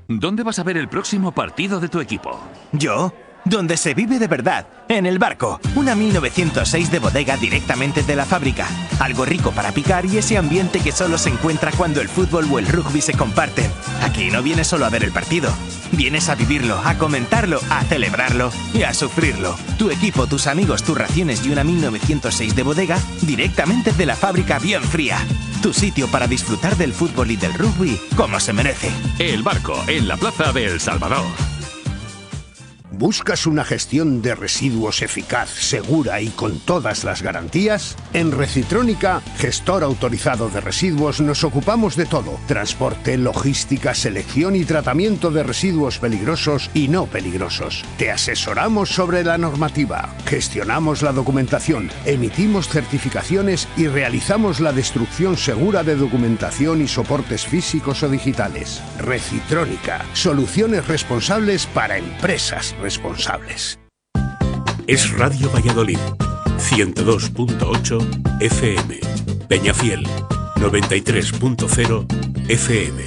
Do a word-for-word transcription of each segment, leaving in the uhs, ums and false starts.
¿Dónde vas a ver el próximo partido de tu equipo? ¿Yo? Donde se vive de verdad, en El Barco, una mil novecientos seis de bodega directamente de la fábrica. Algo rico para picar y ese ambiente que solo se encuentra cuando el fútbol o el rugby se comparten. Aquí no vienes solo a ver el partido, vienes a vivirlo, a comentarlo, a celebrarlo y a sufrirlo. Tu equipo, tus amigos, tus raciones y una mil novecientos seis de bodega directamente de la fábrica bien fría. Tu sitio para disfrutar del fútbol y del rugby como se merece. El Barco, en la plaza de El Salvador. ¿Buscas una gestión de residuos eficaz, segura y con todas las garantías? En Recitrónica, gestor autorizado de residuos, nos ocupamos de todo. Transporte, logística, selección y tratamiento de residuos peligrosos y no peligrosos. Te asesoramos sobre la normativa, gestionamos la documentación, emitimos certificaciones y realizamos la destrucción segura de documentación y soportes físicos o digitales. Recitrónica, soluciones responsables para empresas responsables. Es Radio Valladolid, ciento dos punto ocho F M. Peñafiel, noventa y tres punto cero F M.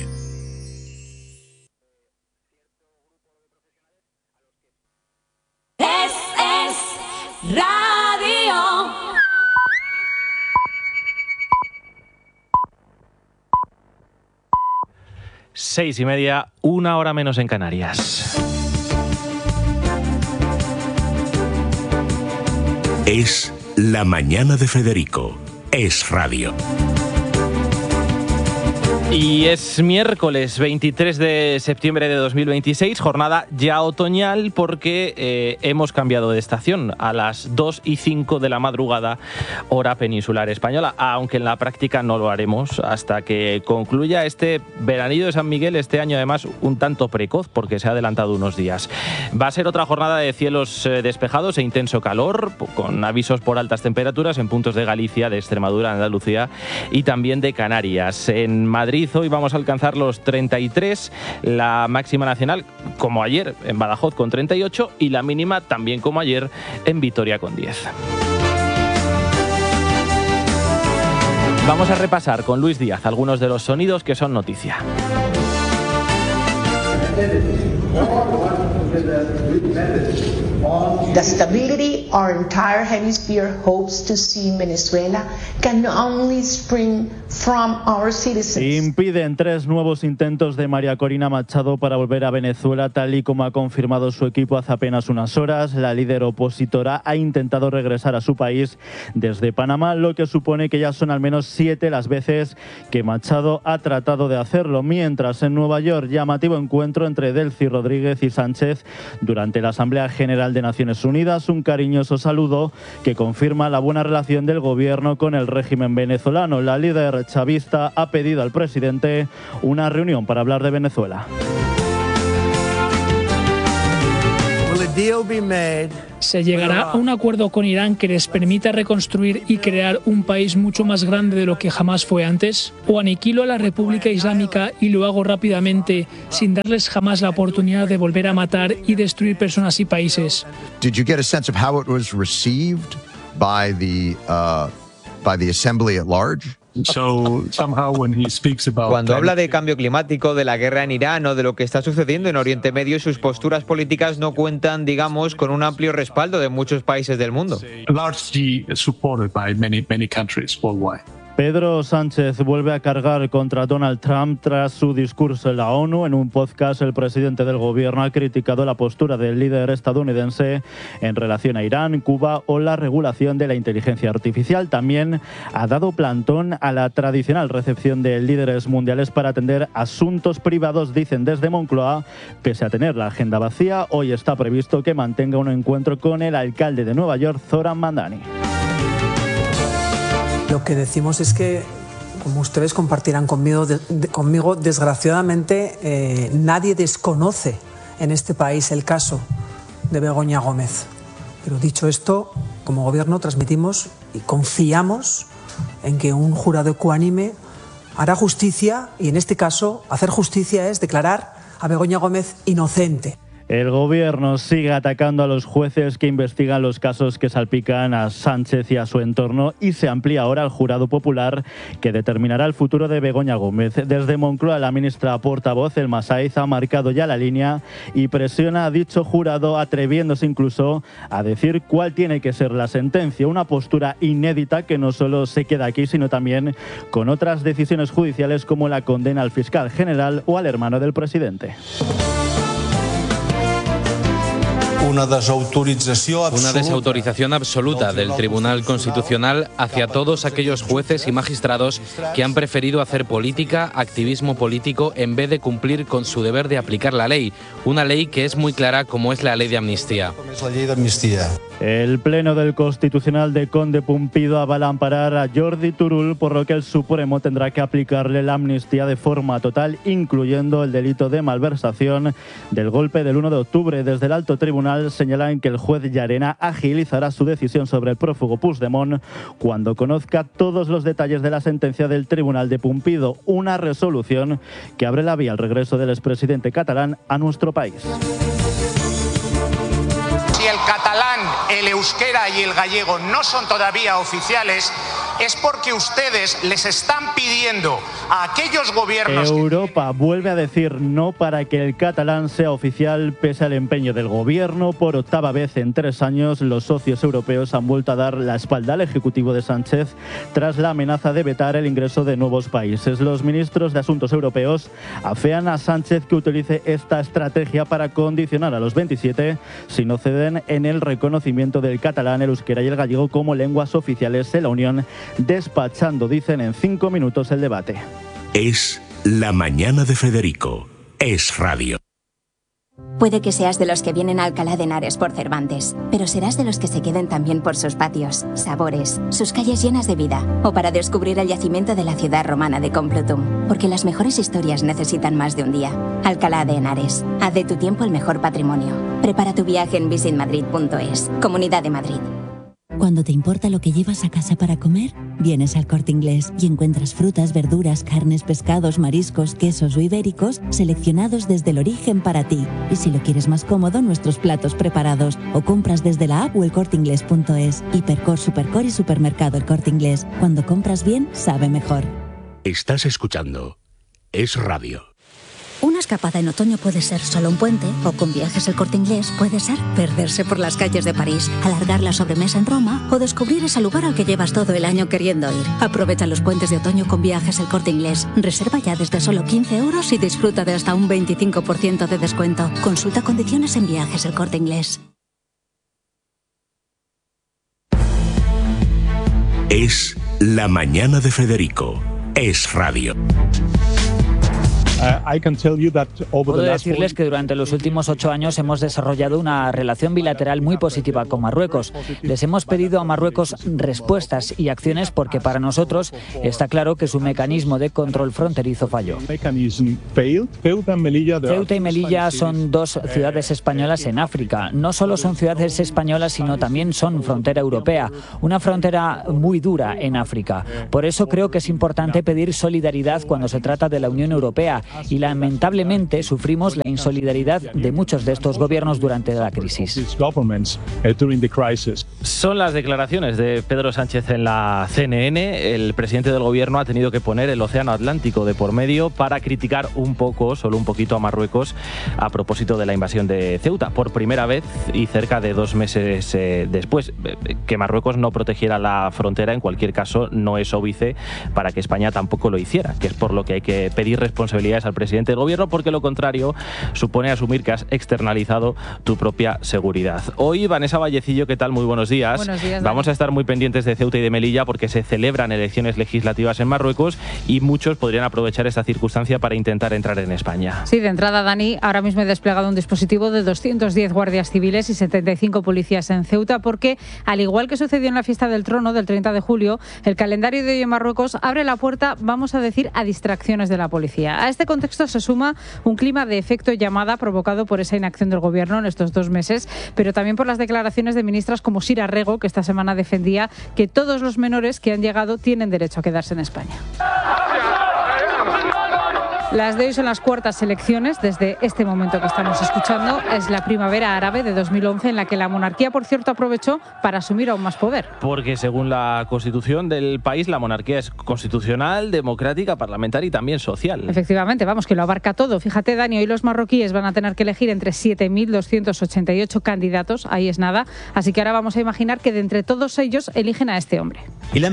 Es, es Radio. Seis y media, una hora menos en Canarias. Es La Mañana de Federico. Es Radio. Y es miércoles veintitrés de septiembre de dos mil veintiséis, jornada ya otoñal porque eh, hemos cambiado de estación a las dos y cinco de la madrugada, hora peninsular española, aunque en la práctica no lo haremos hasta que concluya este veranillo de San Miguel, este año además un tanto precoz porque se ha adelantado unos días. Va a ser otra jornada de cielos despejados e intenso calor, con avisos por altas temperaturas en puntos de Galicia, de Extremadura, Andalucía y también de Canarias. En Madrid hoy vamos a alcanzar los treinta y tres, la máxima nacional como ayer en Badajoz con treinta y ocho y la mínima también como ayer en Vitoria con diez. Vamos a repasar con Luis Díaz algunos de los sonidos que son noticia. The stability our entire hemisphere hopes to see in Venezuela can only spring from our citizens. Impiden tres nuevos intentos de María Corina Machado para volver a Venezuela, tal y como ha confirmado su equipo hace apenas unas horas. La líder opositora ha intentado regresar a su país desde Panamá, lo que supone que ya son al menos siete las veces que Machado ha tratado de hacerlo. Mientras, en Nueva York, llamativo encuentro entre Delcy Rodríguez y Sánchez durante la Asamblea General de Naciones Unidas, un cariñoso saludo que confirma la buena relación del gobierno con el régimen venezolano. La líder chavista ha pedido al presidente una reunión para hablar de Venezuela. Se llegará a un acuerdo con Irán que les permita reconstruir y crear un país mucho más grande de lo que jamás fue antes. ¿O aniquilo a la República Islámica y lo hago rápidamente sin darles jamás la oportunidad de volver a matar y destruir personas y países? Did you get a sense of how it was received by the uh, by the assembly at large? So, somehow when he speaks about Cuando habla de cambio climático, de la guerra en Irán o de lo que está sucediendo en Oriente Medio, sus posturas políticas no cuentan, digamos, con un amplio respaldo de muchos países del mundo. Largely supported by many many countries worldwide. Pedro Sánchez vuelve a cargar contra Donald Trump tras su discurso en la ONU. En un podcast, el presidente del gobierno ha criticado la postura del líder estadounidense en relación a Irán, Cuba o la regulación de la inteligencia artificial. También ha dado plantón a la tradicional recepción de líderes mundiales para atender asuntos privados, dicen desde Moncloa. Pese a tener la agenda vacía, hoy está previsto que mantenga un encuentro con el alcalde de Nueva York, Zoran Mandani. Lo que decimos es que, como ustedes compartirán conmigo, de, de, conmigo desgraciadamente, eh, nadie desconoce en este país el caso de Begoña Gómez. Pero dicho esto, como gobierno transmitimos y confiamos en que un jurado ecuánime hará justicia y, en este caso, hacer justicia es declarar a Begoña Gómez inocente. El gobierno sigue atacando a los jueces que investigan los casos que salpican a Sánchez y a su entorno y se amplía ahora el jurado popular que determinará el futuro de Begoña Gómez. Desde Moncloa, la ministra portavoz, Elma Sáiz, ha marcado ya la línea y presiona a dicho jurado, atreviéndose incluso a decir cuál tiene que ser la sentencia. Una postura inédita que no solo se queda aquí, sino también con otras decisiones judiciales como la condena al fiscal general o al hermano del presidente. Una desautorització absoluta. Una desautorización absoluta del Tribunal Constitucional hacia todos aquellos jueces y magistrados que han preferido hacer política, activismo político, en vez de cumplir con su deber de aplicar la ley. Una ley que es muy clara, como es la ley de amnistía. La ley de amnistía. El Pleno del Constitucional de Conde Pumpido avala amparar a Jordi Turull, por lo que el Supremo tendrá que aplicarle la amnistía de forma total, incluyendo el delito de malversación del golpe del uno de octubre. Desde el alto tribunal señalan que el juez Llarena agilizará su decisión sobre el prófugo Puigdemont cuando conozca todos los detalles de la sentencia del Tribunal de Pumpido, una resolución que abre la vía al regreso del expresidente catalán a nuestro país. Si el catalán, el euskera y el gallego no son todavía oficiales, es porque ustedes les están pidiendo a aquellos gobiernos... Europa que... vuelve a decir no para que el catalán sea oficial pese al empeño del gobierno. Por octava vez en tres años, los socios europeos han vuelto a dar la espalda al Ejecutivo de Sánchez tras la amenaza de vetar el ingreso de nuevos países. Los ministros de Asuntos Europeos afean a Sánchez que utilice esta estrategia para condicionar a los veintisiete si no ceden en el reconocimiento del catalán, el euskera y el gallego como lenguas oficiales en la Unión, despachando, dicen, en cinco minutos el debate. Es La Mañana de Federico. Es radio. Puede que seas de los que vienen a Alcalá de Henares por Cervantes, pero serás de los que se queden también por sus patios, sabores, sus calles llenas de vida, o para descubrir el yacimiento de la ciudad romana de Complutum, porque las mejores historias necesitan más de un día. Alcalá de Henares, haz de tu tiempo el mejor patrimonio. Prepara tu viaje en visit madrid punto es. Comunidad de Madrid. Cuando te importa lo que llevas a casa para comer, vienes al Corte Inglés y encuentras frutas, verduras, carnes, pescados, mariscos, quesos o ibéricos seleccionados desde el origen para ti. Y si lo quieres más cómodo, nuestros platos preparados. O compras desde la app o el corte inglés punto es. Hipercor, Supercor y Supermercado El Corte Inglés. Cuando compras bien, sabe mejor. Estás escuchando Es Radio. Una escapada en otoño puede ser solo un puente, o con Viajes El Corte Inglés puede ser perderse por las calles de París, alargar la sobremesa en Roma o descubrir ese lugar al que llevas todo el año queriendo ir. Aprovecha los puentes de otoño con Viajes El Corte Inglés. Reserva ya desde solo quince euros y disfruta de hasta un veinticinco por ciento de descuento. Consulta condiciones en Viajes El Corte Inglés. Es La Mañana de Federico. Es radio. Puedo decirles que durante los últimos ocho años hemos desarrollado una relación bilateral muy positiva con Marruecos. Les hemos pedido a Marruecos respuestas y acciones porque para nosotros está claro que su mecanismo de control fronterizo falló. Ceuta y Melilla son dos ciudades españolas en África. No solo son ciudades españolas, sino también son frontera europea, una frontera muy dura en África. Por eso creo que es importante pedir solidaridad cuando se trata de la Unión Europea. Y lamentablemente sufrimos la insolidaridad de muchos de estos gobiernos durante la crisis. Son las declaraciones de Pedro Sánchez en la C N N. El presidente del gobierno ha tenido que poner el océano Atlántico de por medio para criticar un poco, solo un poquito, a Marruecos a propósito de la invasión de Ceuta. Por primera vez y cerca de dos meses eh, después. Que Marruecos no protegiera la frontera, en cualquier caso, no es óbice para que España tampoco lo hiciera, que es por lo que hay que pedir responsabilidades al presidente del gobierno, porque lo contrario supone asumir que has externalizado tu propia seguridad. Hoy, Vanessa Vallecillo, ¿qué tal? Muy buenos días. Buenos días, Vamos a estar muy pendientes de Ceuta y de Melilla porque se celebran elecciones legislativas en Marruecos y muchos podrían aprovechar esta circunstancia para intentar entrar en España. Sí, de entrada, Dani, ahora mismo he desplegado un dispositivo de doscientos diez guardias civiles y setenta y cinco policías en Ceuta porque, al igual que sucedió en la fiesta del trono del treinta de julio, el calendario de hoy en Marruecos abre la puerta, vamos a decir, a distracciones de la policía. A este contexto se suma un clima de efecto llamada provocado por esa inacción del gobierno en estos dos meses, pero también por las declaraciones de ministras como Sira Rego, que esta semana defendía que todos los menores que han llegado tienen derecho a quedarse en España. Las de hoy son las cuartas elecciones desde este momento que estamos escuchando. Es la primavera árabe de dos mil once en la que la monarquía, por cierto, aprovechó para asumir aún más poder. Porque según la constitución del país, la monarquía es constitucional, democrática, parlamentaria y también social. Efectivamente, vamos, que lo abarca todo. Fíjate, Dani, hoy los marroquíes van a tener que elegir entre siete mil doscientos ochenta y ocho candidatos, ahí es nada. Así que ahora vamos a imaginar que de entre todos ellos eligen a este hombre.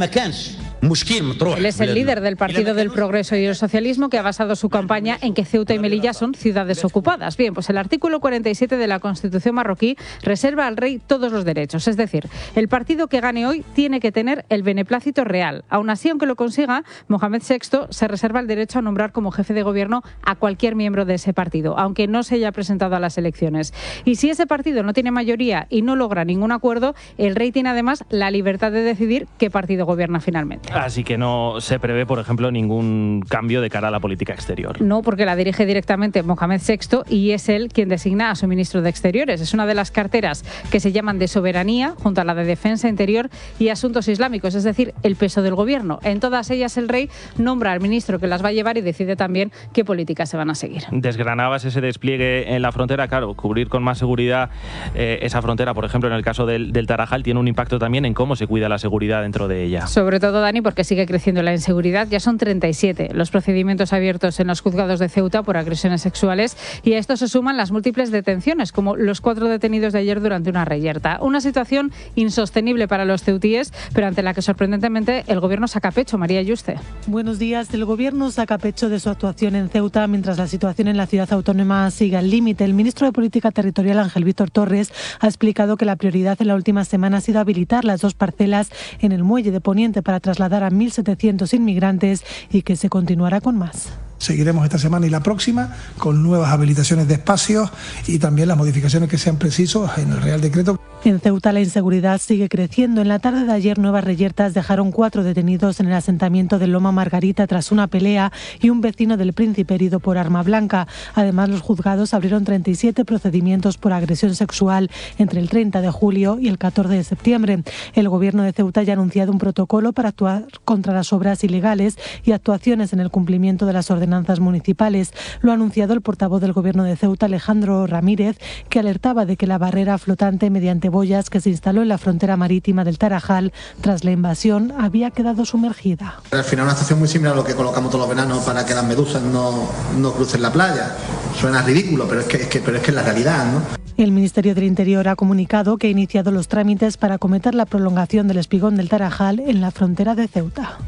Él es el líder del Partido del Progreso y el Socialismo, que ha basado su campaña en que Ceuta y Melilla son ciudades ocupadas. Bien, pues el artículo cuarenta y siete de la Constitución marroquí reserva al rey todos los derechos. Es decir, el partido que gane hoy tiene que tener el beneplácito real. Aún así, aunque lo consiga, Mohamed sexto se reserva el derecho a nombrar como jefe de gobierno a cualquier miembro de ese partido, aunque no se haya presentado a las elecciones. Y si ese partido no tiene mayoría y no logra ningún acuerdo, el rey tiene además la libertad de decidir qué partido gobierna finalmente. Así que no se prevé, por ejemplo, ningún cambio de cara a la política exterior. No, porque la dirige directamente Mohamed sexto y es él quien designa a su ministro de Exteriores. Es una de las carteras que se llaman de soberanía, junto a la de Defensa Interior y Asuntos Islámicos, es decir, el peso del gobierno. En todas ellas el rey nombra al ministro que las va a llevar y decide también qué políticas se van a seguir. Desgranabas ese despliegue en la frontera, claro, cubrir con más seguridad eh, esa frontera, por ejemplo, en el caso del, del Tarajal, tiene un impacto también en cómo se cuida la seguridad dentro de ella. Sobre todo, Dani, porque sigue creciendo la inseguridad. Ya son treinta y siete los procedimientos abiertos en los juzgados de Ceuta por agresiones sexuales y a esto se suman las múltiples detenciones, como los cuatro detenidos de ayer durante una reyerta. Una situación insostenible para los ceutíes, pero ante la que sorprendentemente el gobierno saca pecho. María Yuste. Buenos días. El gobierno saca pecho de su actuación en Ceuta mientras la situación en la ciudad autónoma sigue al límite. El ministro de Política Territorial, Ángel Víctor Torres, ha explicado que la prioridad en la última semana ha sido habilitar las dos parcelas en el muelle de Poniente para trasladar a mil setecientos inmigrantes y que se continuará con más. Seguiremos esta semana y la próxima con nuevas habilitaciones de espacios y también las modificaciones que sean precisos en el Real Decreto. En Ceuta la inseguridad sigue creciendo. En la tarde de ayer nuevas reyertas dejaron cuatro detenidos en el asentamiento de Loma Margarita tras una pelea y un vecino del Príncipe herido por arma blanca. Además, los juzgados abrieron treinta y siete procedimientos por agresión sexual entre el treinta de julio y el catorce de septiembre. El gobierno de Ceuta ya ha anunciado un protocolo para actuar contra las obras ilegales y actuaciones en el cumplimiento de las ordenanzas municipales. Lo ha anunciado el portavoz del gobierno de Ceuta, Alejandro Ramírez, que alertaba de que la barrera flotante mediante boyas que se instaló en la frontera marítima del Tarajal tras la invasión había quedado sumergida. Al final una situación muy similar a lo que colocamos todos los veranos para que las medusas no, no crucen la playa. Suena ridículo, pero es que es, que, pero es, que es la realidad, ¿no? El Ministerio del Interior ha comunicado que ha iniciado los trámites para acometer la prolongación del espigón del Tarajal en la frontera de Ceuta.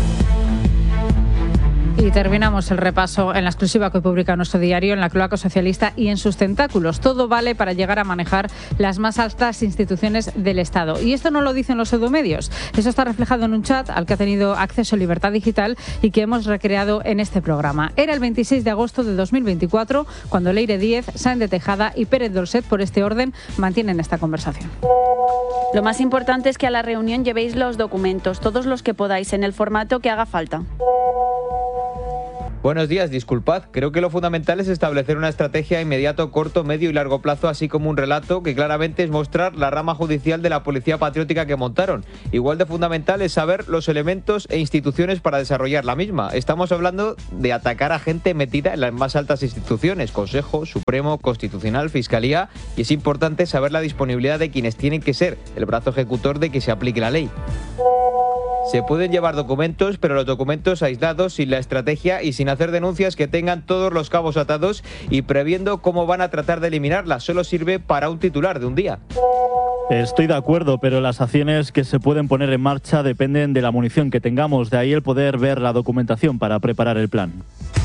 Y terminamos el repaso en la exclusiva que publica nuestro diario, en la cloaca socialista y en sus tentáculos. Todo vale para llegar a manejar las más altas instituciones del Estado. Y esto no lo dicen los pseudomedios. Eso está reflejado en un chat al que ha tenido acceso Libertad Digital y que hemos recreado en este programa. Era el veintiséis de agosto de dos mil veinticuatro cuando Leire Díez, Sáenz de Tejada y Pérez Dolcet, por este orden, mantienen esta conversación. Lo más importante es que a la reunión llevéis los documentos, todos los que podáis, en el formato que haga falta. Buenos días, disculpad. Creo que lo fundamental es establecer una estrategia a inmediato, corto, medio y largo plazo, así como un relato que claramente es mostrar la rama judicial de la policía patriótica que montaron. Igual de fundamental es saber los elementos e instituciones para desarrollar la misma. Estamos hablando de atacar a gente metida en las más altas instituciones, Consejo, Supremo, Constitucional, Fiscalía, y es importante saber la disponibilidad de quienes tienen que ser el brazo ejecutor de que se aplique la ley. Se pueden llevar documentos, pero los documentos aislados, sin la estrategia y sin hacer denuncias que tengan todos los cabos atados y previendo cómo van a tratar de eliminarlas. Solo sirve para un titular de un día. Estoy de acuerdo, pero las acciones que se pueden poner en marcha dependen de la munición que tengamos. De ahí el poder ver la documentación para preparar el plan.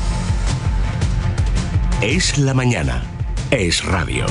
Es la mañana. Es radio.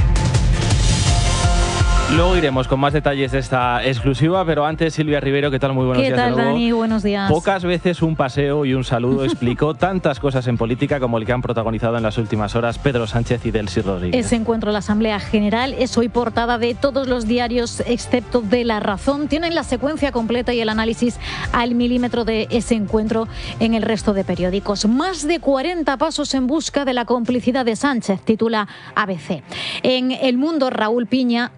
Luego iremos con más detalles de esta exclusiva, pero antes, Silvia Rivero, ¿qué tal? Muy buenos ¿Qué días. ¿Qué tal, de nuevo. Dani? Buenos días. Pocas veces un paseo y un saludo explicó tantas cosas en política como el que han protagonizado en las últimas horas Pedro Sánchez y Delcy Rodríguez. Ese encuentro en la Asamblea General es hoy portada de todos los diarios, excepto de La Razón. Tienen la secuencia completa y el análisis al milímetro de ese encuentro en el resto de periódicos. Más de cuarenta pasos en busca de la complicidad de Sánchez, titula A B C. En El Mundo, Raúl Piña afina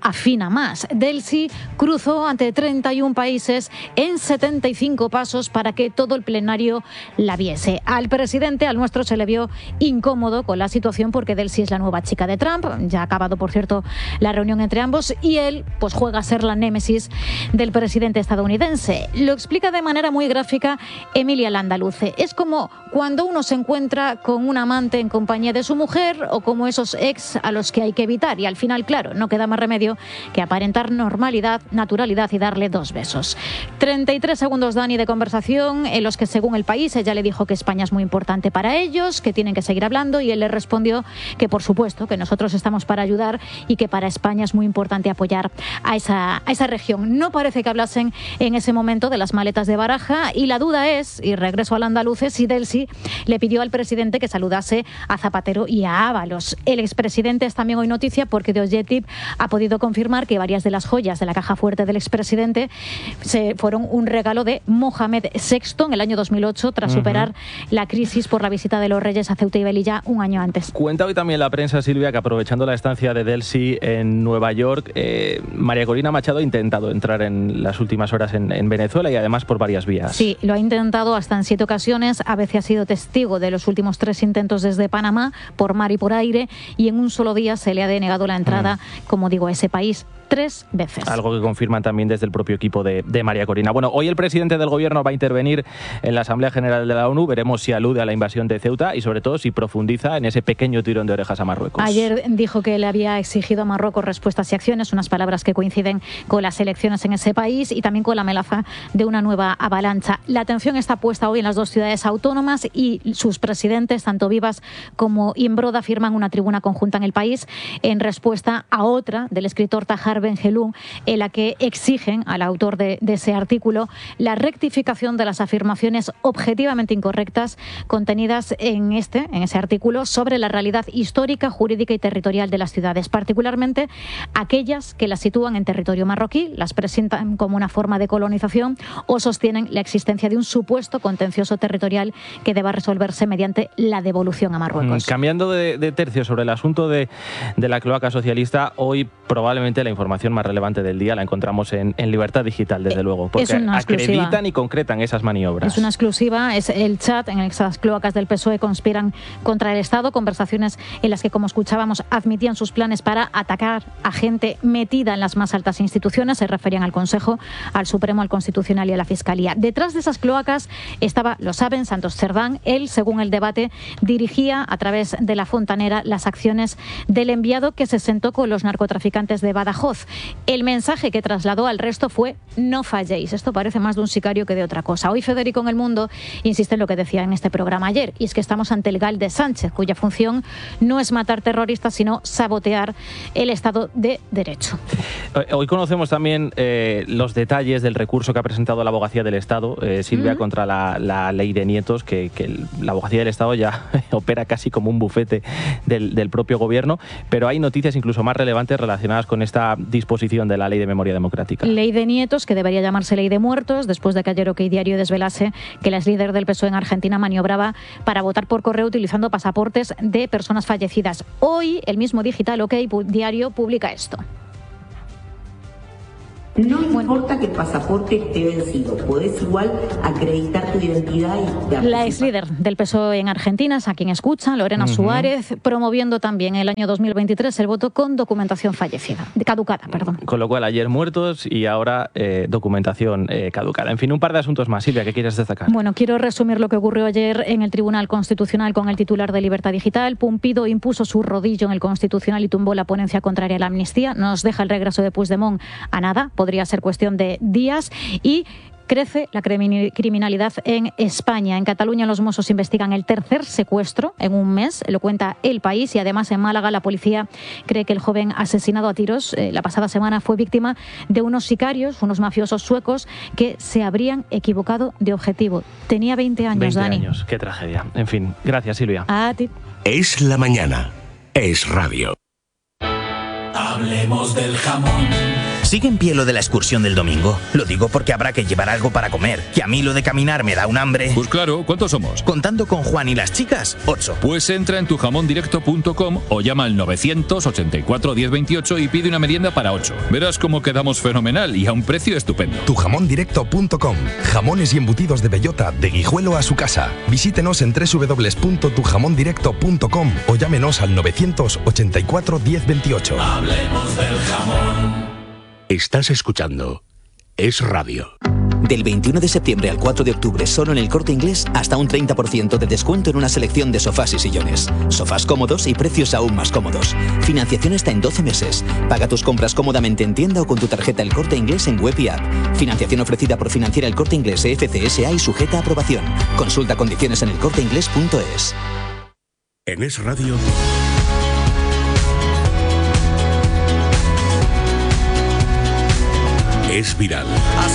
una más. Delcy cruzó ante treinta y un países en setenta y cinco pasos para que todo el plenario la viese. Al presidente, al nuestro, se le vio incómodo con la situación porque Delcy es la nueva chica de Trump. Ya ha acabado, por cierto, la reunión entre ambos y él pues juega a ser la némesis del presidente estadounidense. Lo explica de manera muy gráfica Emilia Landaluce. Es como cuando uno se encuentra con un amante en compañía de su mujer o como esos ex a los que hay que evitar y al final, claro, no queda más remedio que aparentar normalidad, naturalidad y darle dos besos. treinta y tres segundos, Dani, de conversación en los que, según El País, ella le dijo que España es muy importante para ellos, que tienen que seguir hablando y él le respondió que, por supuesto, que nosotros estamos para ayudar y que para España es muy importante apoyar a esa, a esa región. No parece que hablasen en ese momento de las maletas de Baraja y la duda es, y regreso al andaluce, si Delcy le pidió al presidente que saludase a Zapatero y a Ábalos. El expresidente es también hoy noticia porque The Objective ha podido confirmar que varias de las joyas de la caja fuerte del expresidente se fueron un regalo de Mohamed sexto en el año dos mil ocho tras uh-huh. superar la crisis por la visita de los reyes a Ceuta y Melilla un año antes. Cuenta hoy también la prensa, Silvia, que aprovechando la estancia de Delcy en Nueva York, eh, María Corina Machado ha intentado entrar en las últimas horas en, en Venezuela y además por varias vías. Sí, lo ha intentado hasta en siete ocasiones. A veces ha sido testigo de los últimos tres intentos desde Panamá, por mar y por aire, y en un solo día se le ha denegado la entrada, mm. como digo, a ese país tres veces. Algo que confirman también desde el propio equipo de, de María Corina. Bueno, hoy el presidente del gobierno va a intervenir en la Asamblea General de la ONU. Veremos si alude a la invasión de Ceuta y sobre todo si profundiza en ese pequeño tirón de orejas a Marruecos. Ayer dijo que le había exigido a Marruecos respuestas y acciones, unas palabras que coinciden con las elecciones en ese país y también con la amenaza de una nueva avalancha. La atención está puesta hoy en las dos ciudades autónomas y sus presidentes, tanto Vivas como Imbroda, firman una tribuna conjunta en el país en respuesta a otra del escritor Tahar Benjelloun, en la que exigen al autor de, de ese artículo la rectificación de las afirmaciones objetivamente incorrectas contenidas en este, en ese artículo sobre la realidad histórica, jurídica y territorial de las ciudades, particularmente aquellas que las sitúan en territorio marroquí, las presentan como una forma de colonización o sostienen la existencia de un supuesto contencioso territorial que deba resolverse mediante la devolución a Marruecos. Cambiando de, de tercio sobre el asunto de, de la cloaca socialista, hoy probablemente la información más relevante del día la encontramos en, en Libertad Digital, desde luego, porque acreditan y concretan esas maniobras. Es una exclusiva, es el chat en esas cloacas del P S O E conspiran contra el Estado, conversaciones en las que, como escuchábamos, admitían sus planes para atacar a gente metida en las más altas instituciones, se referían al Consejo, al Supremo, al Constitucional y a la Fiscalía. Detrás de esas cloacas estaba, lo saben, Santos Cerdán. Él, según el debate, dirigía a través de la fontanera las acciones del enviado que se sentó con los narcotraficantes de Badajoz. El mensaje que trasladó al resto fue: no falléis. Esto parece más de un sicario que de otra cosa. Hoy Federico en El Mundo insiste en lo que decía en este programa ayer, y es que estamos ante el GAL de Sánchez, cuya función no es matar terroristas, sino sabotear el Estado de Derecho. Hoy conocemos también eh, los detalles del recurso que ha presentado la Abogacía del Estado, eh, Silvia, uh-huh. contra la, la ley de nietos, que, que el, la Abogacía del Estado ya opera casi como un bufete del, del propio gobierno, pero hay noticias incluso más relevantes relacionadas con esta disposición de la Ley de Memoria Democrática. Ley de nietos, que debería llamarse Ley de muertos, después de que ayer OK Diario desvelase que la líder del P S O E en Argentina maniobraba para votar por correo utilizando pasaportes de personas fallecidas. Hoy, el mismo digital OK Diario publica esto. No importa que el pasaporte esté vencido, puedes igual acreditar tu identidad y... La ex líder del P S O E en Argentina, a quien escucha, Lorena uh-huh. Suárez, promoviendo también el año dos mil veintitrés el voto con documentación fallecida, caducada, perdón. Con lo cual, ayer muertos y ahora eh, documentación eh, caducada. En fin, un par de asuntos más. Silvia, ¿qué quieres destacar? Bueno, quiero resumir lo que ocurrió ayer en el Tribunal Constitucional con el titular de Libertad Digital. Pumpido impuso su rodillo en el Constitucional y tumbó la ponencia contraria a la amnistía. Nos deja el regreso de Puigdemont a nada. Podría ser cuestión de días. Y crece la criminalidad en España. En Cataluña los Mossos investigan el tercer secuestro en un mes, lo cuenta El País, y además en Málaga la policía cree que el joven asesinado a tiros eh, la pasada semana fue víctima de unos sicarios, unos mafiosos suecos que se habrían equivocado de objetivo. Tenía veinte años, veinte Dani. años, qué tragedia. En fin, gracias, Silvia. A ti. Es la mañana. Es radio. Hablemos del jamón. ¿Sigue en pie lo de la excursión del domingo? Lo digo porque habrá que llevar algo para comer, que a mí lo de caminar me da un hambre. Pues claro, ¿cuántos somos? Contando con Juan y las chicas, ocho. Pues entra en tu jamón directo punto com o llama al novecientos ochenta y cuatro diez veintiocho y pide una merienda para ocho. Verás cómo quedamos fenomenal y a un precio estupendo. tu jamón directo punto com. Jamones y embutidos de bellota de Guijuelo a su casa. Visítenos en doble u doble u doble u punto tu jamón directo punto com o llámenos al novecientos ochenta y cuatro diez veintiocho. Hablemos del jamón. Estás escuchando Es Radio. Del veintiuno de septiembre al cuatro de octubre, solo en El Corte Inglés, hasta un treinta por ciento de descuento en una selección de sofás y sillones. Sofás cómodos y precios aún más cómodos. Financiación hasta en doce meses. Paga tus compras cómodamente en tienda o con tu tarjeta El Corte Inglés en web y app. Financiación ofrecida por Financiera El Corte Inglés F C S A y sujeta a aprobación. Consulta condiciones en el corte inglés punto es. En Es Radio. Es viral.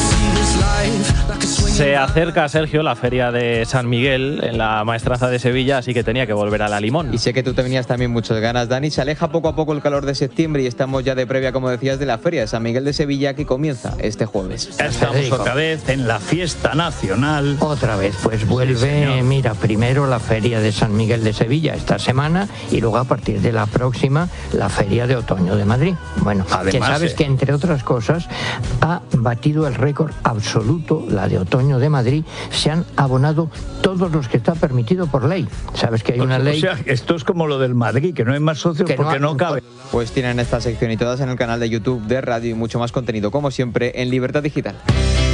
Se acerca, Sergio, la feria de San Miguel en la Maestranza de Sevilla, así que tenía que volver a la Limón. Y sé que tú tenías también muchas ganas, Dani. Se aleja poco a poco el calor de septiembre y estamos ya de previa, como decías, de la feria de San Miguel de Sevilla, que comienza este jueves. Ya estamos otra vez en la fiesta nacional. Otra vez, pues vuelve, sí, mira, primero la feria de San Miguel de Sevilla esta semana y luego a partir de la próxima la feria de otoño de Madrid. Bueno, además, que sabes eh... que entre otras cosas ha batido el récord absoluto, la de otoño de Madrid. Se han abonado todos los que está permitido por ley. Sabes que hay una ley. O sea, esto es como lo del Madrid, que no hay más socios que porque no, no cabe. Pues tienen esta sección y todas en el canal de YouTube de Radio y mucho más contenido, como siempre, en Libertad Digital.